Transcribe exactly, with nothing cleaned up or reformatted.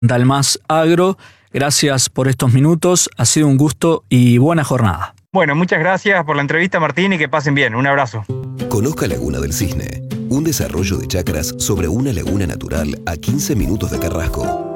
Dalmas Agro. Gracias por estos minutos, ha sido un gusto y buena jornada. Bueno, muchas gracias por la entrevista, Martín, y que pasen bien. Un abrazo. Conozca Laguna del Cisne, un desarrollo de chacras sobre una laguna natural a quince minutos de Carrasco.